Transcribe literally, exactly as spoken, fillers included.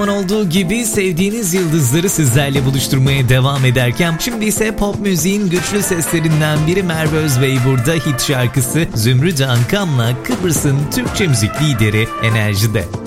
Olduğu gibi sevdiğiniz yıldızları sizlerle buluşturmaya devam ederken şimdi ise pop müziğin güçlü seslerinden biri Merve Özbey burada, hit şarkısı Zümrüt Ankam'la Kıbrıs'ın Türkçe müzik lideri Enerji'de.